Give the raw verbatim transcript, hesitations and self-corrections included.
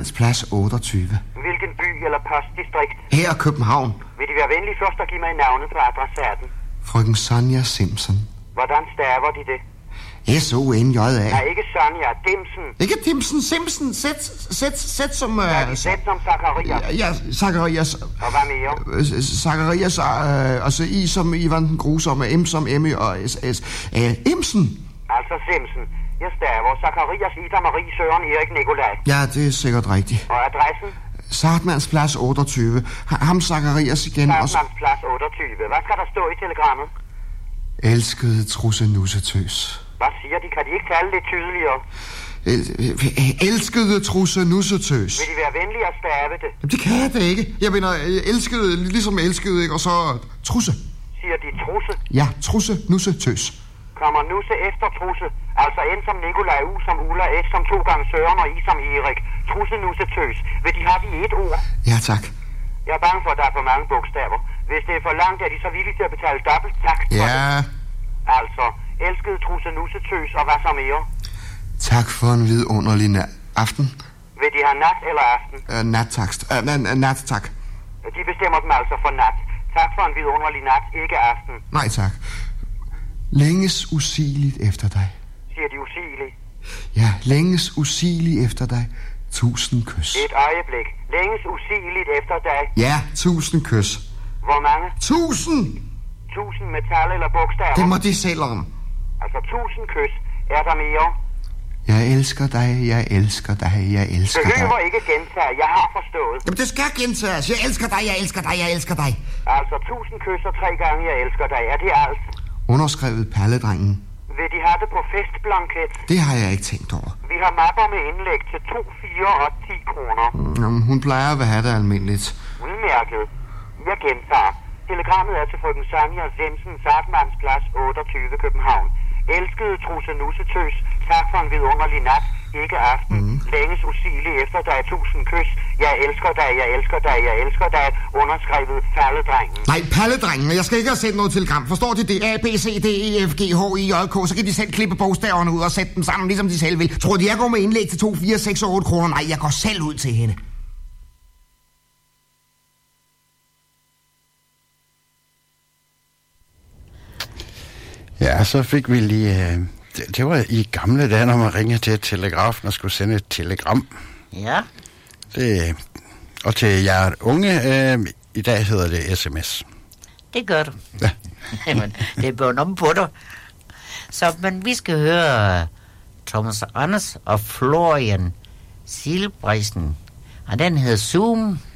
Plads otteogtyve. Hvilken by eller postdistrikt? Her er København. Vil de være venlige først at give mig navnet på adressaten? Frøken Sonja Simpson. Hvordan staver de det? S O N J A. Nej, ikke Sonja, Dimsen. Ikke Dimsen, Simpson. Sæt, sæt, sæt som... Ja, Uh, sæt som Zacharias. Ja, Zacharias. Og hvad mere? Zacharias, uh, altså I som Ivan den Grusomme, M som Emmy og S S. Uh, Imsen. Altså Simpson. Jeg staver Zacharias, Ida, Marie, Søren, Erik, Nikolaj. Ja, det er sikkert rigtigt. Og adressen? Sartmanns Plads otteogtyve. Ham Zacharias igen. Sartmanns Plads otteogtyve. Hvad skal der stå i telegrammet? Elskede trussenussetøs. Hvad siger de? Kan de ikke tale lidt tydeligere? El- elskede trussenussetøs. Vil de være venlige at stave det? Jamen, det kan jeg da ikke. Jeg mener, elskede, ligesom elskede, ikke? Og så trusse. Siger de trusse? Ja, trussenussetøs. Kommer nusse efter trusse. Altså N som Nikolaj, U som Ulla, S som to gange Søren og I som Erik. Trussenussetøs. Vil de have det i et ord? Ja, tak. Jeg er bange for, at der er for mange bogstaver. Hvis det er for langt, er de så villige til at betale dobbelt takst for Ja. det. Altså, elskede trussenussetøs og hvad så mere? Tak for en vidunderlig na- aften. Vil de have nat eller aften? Uh, nattakst. Uh, na- nat, tak. De bestemmer dem altså for nat. Tak for en vidunderlig nat, ikke aften. Nej, tak. Længes usigeligt efter dig. Siger de usigeligt. Ja, længes usigeligt efter dig. Tusind kys. Et øjeblik. Længes usigeligt efter dig. Ja, tusind kys. Hvor mange? Tusind! Tusind metal eller bogstaver? Det må de selv om. Altså tusind kys. Er der mere? Jeg elsker dig, jeg elsker dig, jeg elsker dig. Behøver ikke gentage. Jeg har forstået. Jamen, det skal gentages. Jeg elsker dig, jeg elsker dig, jeg elsker dig. Altså tusind kys og tre gange jeg elsker dig. Er det alt? Underskrevet Palledrengen. Vil de have det på festblanket? Det har jeg ikke tænkt over. Vi har mapper med indlæg til to, fire og ti kroner. Jamen, hun plejer at have det almindeligt. Udmærket. Jeg gentager. Telegrammet er til frøken Sonja Simpson, Sartmanns Plads otteogtyve, København. Elskede trusse nussetøs. Tak for en vidunderlig nat. Ikke aften. Mm. Længes usigeligt efter dig. Tusind kys. Jeg elsker dig, jeg elsker dig, jeg elsker dig. Underskrevet Palledrengen. Nej, Palledrengen. Jeg skal ikke have sendt noget telegram. Forstår de det? A, B, C, D, E, F, G, H, I, J, K. Så kan de selv klippe bogstaverne ud og sætte dem sammen, ligesom de selv vil. Tror de, jeg går med indlæg til to, fire, seks og otte kroner? Nej, jeg går selv ud til hende. Ja, så fik vi lige... Øh, det, det var i gamle dage, når man ringede til telegrafen og skulle sende et telegram. Ja. Det, og til jer unge, øh, i dag hedder det sms. Det gør du. Ja. Jamen, det er blevet om på dig. Så, men vi skal høre Thomas Anders og Florian Silbrisen. Og den hedder Zoom.